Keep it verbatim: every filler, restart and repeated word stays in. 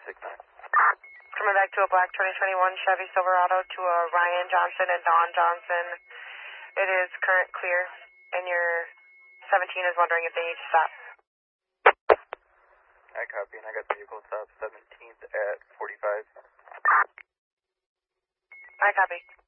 six nine. Coming back to a black twenty twenty-one Chevy Silverado to a Ryan Johnson and Don Johnson. It is current clear, and your seventeen is wondering if they need to stop. I copy, and I got the vehicle stop seventeenth at forty-five. I copy.